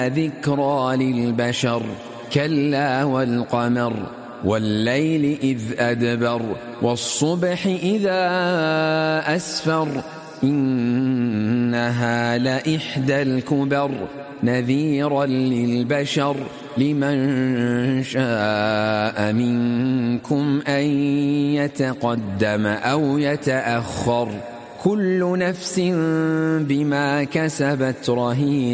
ذكرى للبشر كلا والقمر والليل إذ أدبر والصبح إذا أسفر إنها لإحدى الكبر نذيرا للبشر لمن شاء منكم أن يتقدم أو يتأخر كل نفس بما كسبت رهينة